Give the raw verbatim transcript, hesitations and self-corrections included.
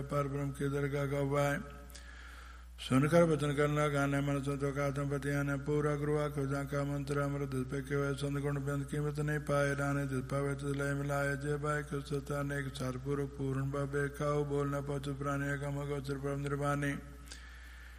पर ब्रह्म की दरगाह का उपाय सुनकर वचन करना गाने मन सुन तो कातम पतिया ने पूरा गुरुआ खुजा का मंत्र अमृत पे के वह संत गुण बेंद कीमत नहीं पाए राने दिल पावे तो लय मिलाए जय भाई कुछ नेक सार पूर्व पूर्ण बाबे खाओ बोलना पहुंच प्राणी का मगोचर परम निर्वाणी